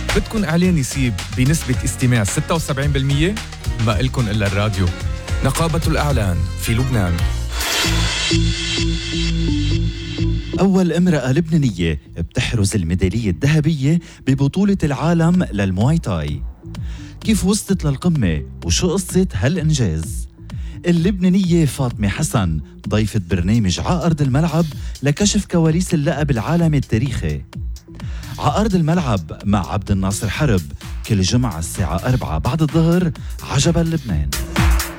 بدكن إعلان يسيب بنسبة استماع 76%؟ ما إلكن إلا الراديو. نقابة الأعلان في لبنان. أول امرأة لبنانية بتحرز الميدالية الذهبية ببطولة العالم للمواي تاي. كيف وصلت للقمة وشو قصة هالإنجاز؟ اللبنانية فاطمة حسن ضيفة برنامج عأرض الملعب لكشف كواليس اللقب العالمي التاريخي. عأرض الملعب مع عبد الناصر حرب كل جمعة الساعة 4 بعد الظهر. عجبا لبنان.